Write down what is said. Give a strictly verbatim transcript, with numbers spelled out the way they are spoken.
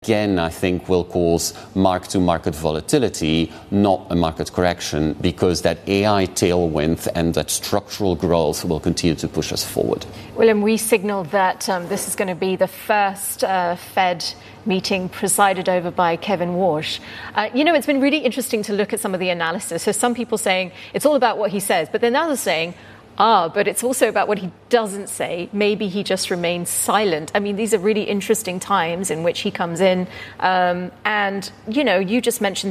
Again, I think will cause mark-to-market volatility, not a market correction, because that A I tailwind and that structural growth will continue to push us forward. William, we signaled that um, this is going to be the first uh, Fed meeting presided over by Kevin Warsh. Uh, you know, it's been really interesting to look at some of the analysis. So some people saying it's all about what he says, but then others saying, Ah, but it's also about what he doesn't say. Maybe he just remains silent. I mean, these are really interesting times in which he comes in. Um, and, you know, you just mentioned